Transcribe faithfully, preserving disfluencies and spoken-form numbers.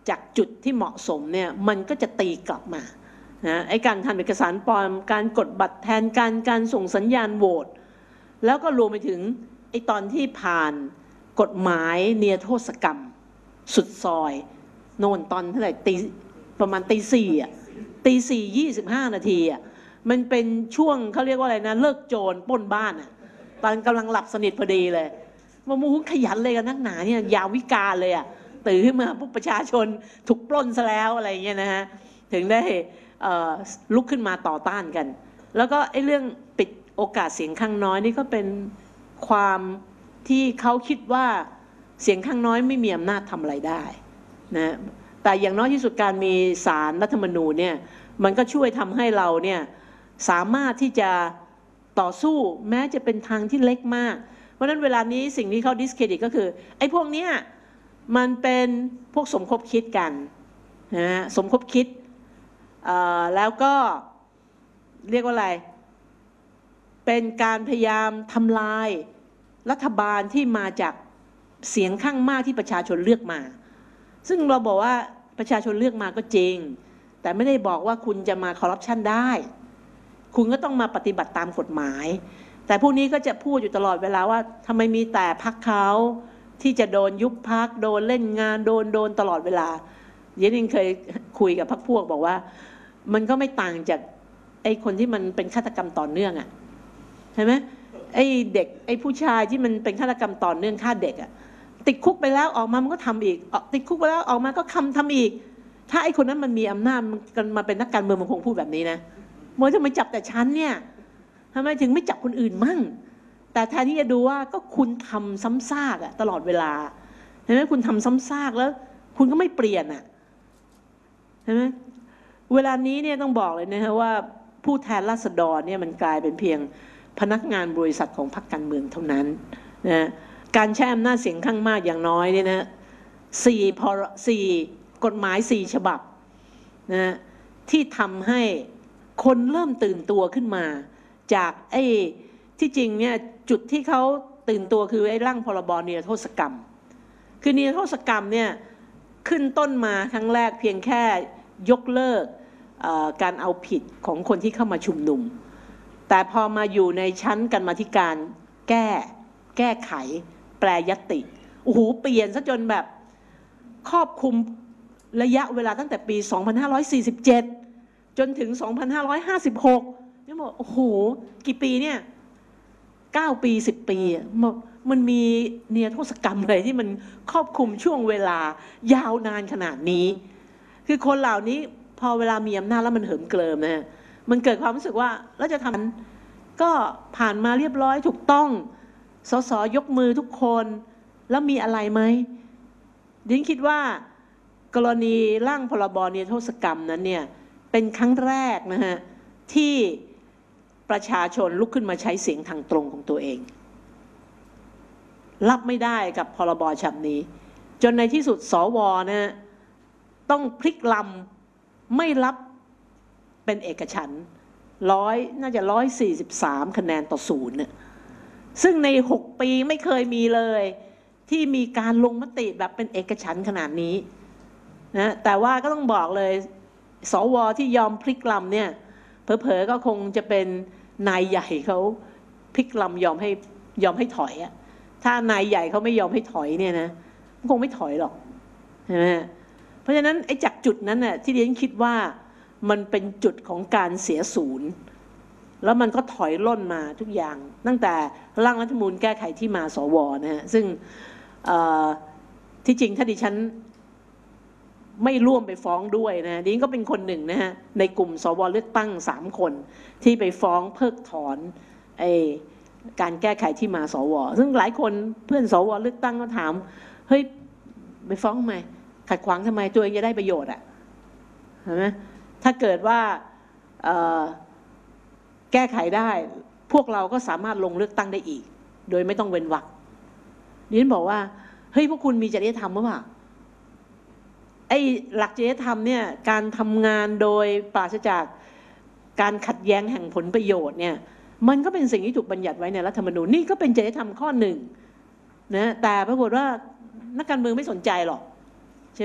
จากจุดที่เหมาะสมเนี่ยมันก็จะตีกลับมานะไอ้การทำเอกสารปลอมการกดบัตรแทนการการส่งสัญญาณโหวตแล้วก็รวมไปถึงไอ้ตอนที่ผ่านกฎหมายเนียโทษกรรมสุดซอยโน่นตอนเท่าไหร่ตีประมาณตีสี่อ่ะตีสี่ยี่สิบห้านาทีอ่ะมันเป็นช่วงเขาเรียกว่าอะไรนะเลิกโจรปล้นบ้านอ่ะตอนกำลังหลับสนิทพอดีเลยมามูขยันเลยกันนักหนาเนี่ยยาววิกาลเลยอ่ะตื่นขึ้นมาปุ๊บประชาชนถูกปล้นซะแล้วอะไรเงี้ยนะฮะถึงได้ลุกขึ้นมาต่อต้านกันแล้วก็ไอ้เรื่องปิดโอกาสเสียงข้างน้อยนี่ก็เป็นความที่เขาคิดว่าเสียงข้างน้อยไม่มีอำนาจทำอะไรได้นะแต่อย่างน้อยที่สุดการมีศาลรัฐธรรมนูญเนี่ยมันก็ช่วยทำให้เราเนี่ยสามารถที่จะต่อสู้แม้จะเป็นทางที่เล็กมากเพราะฉะนั้นเวลานี้สิ่งที่เขาดิสเครดิตก็คือไอ้พวกเนี้ยมันเป็นพวกสมคบคิดกันนะสมคบคิดแล้วก็เรียกว่าอะไรเป็นการพยายามทำลายรัฐบาลที่มาจากเสียงข้างมากที่ประชาชนเลือกมาซึ่งเราบอกว่าประชาชนเลือกมาก็จริงแต่ไม่ได้บอกว่าคุณจะมาคอร์รัปชันได้คุณก็ต้องมาปฏิบัติตามกฎหมายแต่พวกนี้ก็จะพูดอยู่ตลอดเวลาว่าทำไมมีแต่พรรคเขาที่จะโดนยุบพรรคโดนเล่นงานโดนโดนตลอดเวลาเย็นเองเคยคุยกับพรรคพวกบอกว่ามันก็ไม่ต่างจากไอ้คนที่มันเป็นฆาตกรรมต่อเนื่องอ่ะใช่ไหมไอ้เด็กไอ้ผู้ชายที่มันเป็นฆาตกรรมต่อเนื่องฆ่าเด็กอ่ะติดคุกไปแล้วออกมามันก็ทำอีกติดคุกไปแล้วออกมาก็คำทำอีกถ้าไอ้คนนั้นมันมีอำนาจมันมาเป็นนักการเมืองมันคงพูดแบบนี้นะมันจะมาจับแต่ฉันเนี่ยทำไมถึงไม่จับคนอื่นมั่งแต่แทนที่จะดูว่าก็คุณทำซ้ำซากอ่ะตลอดเวลาเห็นไหมคุณทำซ้ำซากแล้วคุณก็ไม่เปลี่ยนอ่ะเห็นไหมเวลานี้เนี่ยต้องบอกเลยนะฮะว่าผู้แทนราษฎรเนี่ยมันกลายเป็นเพียงพนักงานบริษัทของพรรคการเมืองเท่านั้นนะการใช้อำนาจเสียงข้างมากอย่างน้อยเนี่ยนะสี่พอสี่กฎหมายสี่ฉบับนะที่ทำให้คนเริ่มตื่นตัวขึ้นมาจากไอ้ที่จริงเนี่ยจุดที่เขาตื่นตัวคือไอ้ร่างพรบนิรโทษกรรมคือนิรโทษกรรมเนี่ยขึ้นต้นมาครั้งแรกเพียงแค่ยกเลิกการเอาผิดของคนที่เข้ามาชุมนุมแต่พอมาอยู่ในชั้นกรรมาธิการแก้แก้ไขแปรยติโอ้โหเปลี่ยนซะจนแบบครอบคลุมระยะเวลาตั้งแต่ปีสองพันห้าร้อยสี่สิบเจ็ดจนถึงสองพันห้าร้อยห้าสิบหกนี่บอกโอ้โหกี่ปีเนี่ยเก้าปีสิบปีมันมีนิรโทษกรรมอะไรที่มันครอบคลุมช่วงเวลายาวนานขนาดนี้คือคนเหล่านี้พอเวลามีอำนาจแล้วมันเหิมเกริมนะมันเกิดความรู้สึกว่าแล้วจะทำก็ผ่านมาเรียบร้อยถูกต้องสสยกมือทุกคนแล้วมีอะไรไหมดิฉันคิดว่ากรณีร่างพรบนิรโทษกรรมนั้นเนี่ยเป็นครั้งแรกนะฮะที่ประชาชนลุกขึ้นมาใช้เสียงทางตรงของตัวเองรับไม่ได้กับพรบฉบับนี้จนในที่สุดสวนะต้องพลิกลำไม่รับเป็นเอกฉันท์ร้อยน่าจะร้อยสี่สิบสามคะแนนต่อศูนย์เนี่ยซึ่งในหกปีไม่เคยมีเลยที่มีการลงมติแบบเป็นเอกฉันท์ขนาดนี้นะแต่ว่าก็ต้องบอกเลยสวที่ยอมพลิกลำเนี่ยเผลอๆก็คงจะเป็นนายใหญ่เขาพลิกลำยอมให้ยอมให้ถอยอะถ้านายใหญ่เขาไม่ยอมให้ถอยเนี่ยนะคงไม่ถอยหรอกใช่ไหมเพราะฉะนั้นไอ้จากจุดนั้นน่ะที่ดิฉันคิดว่ามันเป็นจุดของการเสียศูนย์แล้วมันก็ถอยล่นมาทุกอย่างตั้งแต่ร่างรัฐธรรมนูญแก้ไขที่มาสวนะฮะซึ่งที่จริงถ้าดิฉันไม่ร่วมไปฟ้องด้วยนะดิฉันก็เป็นคนหนึ่งนะฮะในกลุ่มสวเลือกตั้งสามคนที่ไปฟ้องเพิกถอนไอ้การแก้ไขที่มาสวซึ่งหลายคนเพื่อนสวเลือกตั้งก็ถามเฮ้ยไปฟ้องทำไมขัดขวางทำไมตัวเองจะได้ประโยชน์อ่ะเห็นไหมถ้าเกิดว่าแก้ไขได้พวกเราก็สามารถลงเลือกตั้งได้อีกโดยไม่ต้องเว้นวรรคดิฉันบอกว่าเฮ้ยพวกคุณมีจริยธรรมหรือเปล่าไอ้หลักจริยธรรมเนี่ยการทำงานโดยปราศจากการขัดแย้งแห่งผลประโยชน์เนี่ยมันก็เป็นสิ่งที่ถูกบัญญัติไว้ในรัฐธรรมนูญนี่ก็เป็นจริยธรรมข้อหนึ่งนะแต่ปรากฏว่านักการเมืองไม่สนใจหรอก